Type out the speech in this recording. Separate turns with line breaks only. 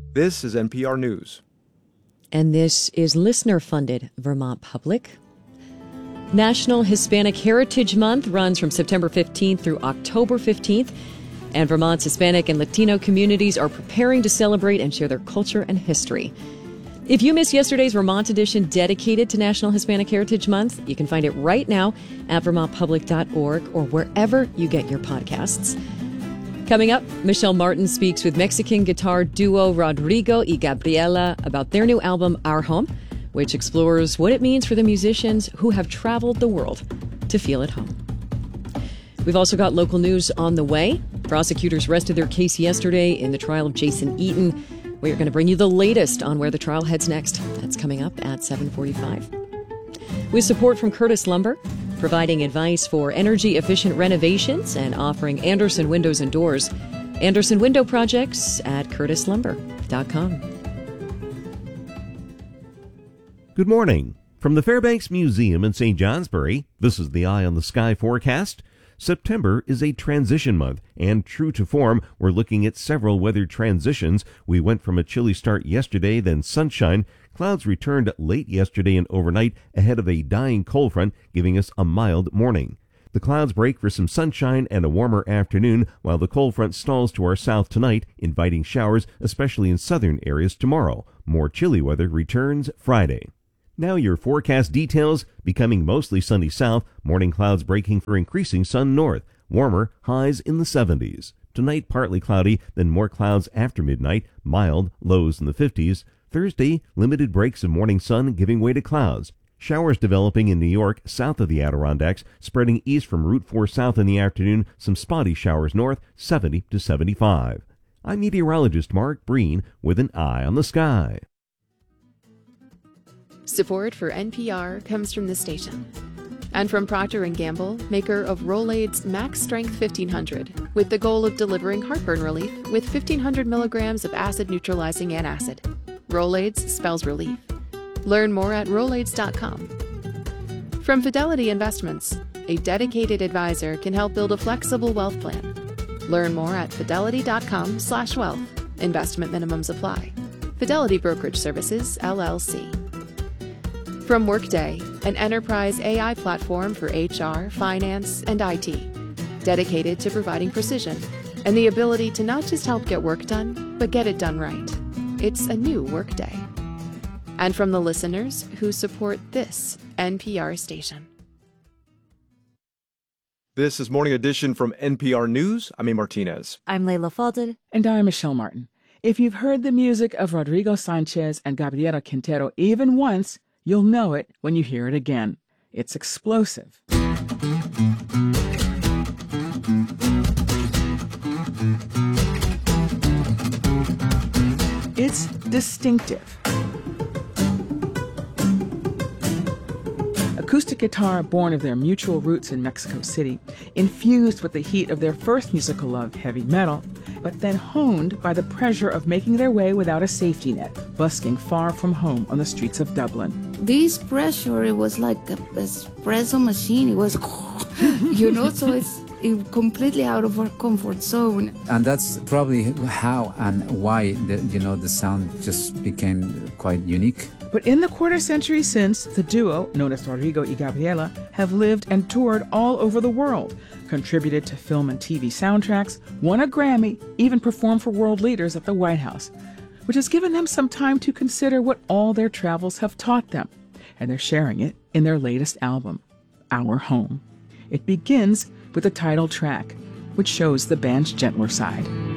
This is NPR News.
And this is listener-funded Vermont Public. National Hispanic Heritage Month runs from September 15th through October 15th. And Vermont's Hispanic and Latino communities are preparing to celebrate and share their culture and history. If you missed yesterday's Vermont edition dedicated to National Hispanic Heritage Month, you can find it right now at vermontpublic.org or wherever you get your podcasts. Coming up, Michelle Martin speaks with Mexican guitar duo Rodrigo y Gabriela about their new album, Our Home, which explores what it means for the musicians who have traveled the world to feel at home. We've also got local news on the way. Prosecutors rested their case yesterday in the trial of Jason Eaton. We are going to bring you the latest on where the trial heads next. That's coming up at 7:45. With support from Curtis Lumber, providing advice for energy-efficient renovations and offering Anderson Windows and Doors. Anderson Window Projects at curtislumber.com.
Good morning. From the Fairbanks Museum in St. Johnsbury, this is the Eye on the Sky forecast. September is a transition month, and true to form, we're looking at several weather transitions. We went from a chilly start yesterday, then sunshine. Clouds returned late yesterday and overnight ahead of a dying cold front, giving us a mild morning. The clouds break for some sunshine and a warmer afternoon, while the cold front stalls to our south tonight, inviting showers, especially in southern areas tomorrow. More chilly weather returns Friday. Now your forecast details. Becoming mostly sunny south, morning clouds breaking for increasing sun north. Warmer, highs in the 70s. Tonight partly cloudy, then more clouds after midnight, mild, lows in the 50s. Thursday, limited breaks of morning sun giving way to clouds. Showers developing in New York south of the Adirondacks, spreading east from Route 4 south in the afternoon, some spotty showers north, 70 to 75. I'm meteorologist Mark Breen with an eye on the sky.
Support for NPR comes from the station and from Procter & Gamble, maker of Rolaids Max Strength 1500, with the goal of delivering heartburn relief with 1,500 milligrams of acid-neutralizing antacid. Rolaids spells relief. Learn more at Rolaids.com. From Fidelity Investments, a dedicated advisor can help build a flexible wealth plan. Learn more at Fidelity.com/wealth. Investment minimums apply. Fidelity Brokerage Services, LLC. From Workday, an enterprise AI platform for HR, finance, and IT, dedicated to providing precision and the ability to not just help get work done, but get it done right. It's a new Workday. And from the listeners who support this NPR station.
This is Morning Edition from NPR News. I'm A. Martinez.
I'm Layla Fadel.
And I'm Michelle Martin. If you've heard the music of Rodrigo Sanchez and Gabriela Quintero even once, you'll know it when you hear it again. It's explosive. It's distinctive. Acoustic guitar born of their mutual roots in Mexico City, infused with the heat of their first musical love, heavy metal, but then honed by the pressure of making their way without a safety net, busking far from home on the streets of Dublin.
This pressure, it was like an espresso machine. It was, so it's completely out of our comfort zone.
And that's probably how and why the sound just became quite unique.
But in the quarter century since, the duo, known as Rodrigo y Gabriela, have lived and toured all over the world, contributed to film and TV soundtracks, won a Grammy, even performed for world leaders at the White House, which has given them some time to consider what all their travels have taught them. And they're sharing it in their latest album, Our Home. It begins with the title track, which shows the band's gentler side.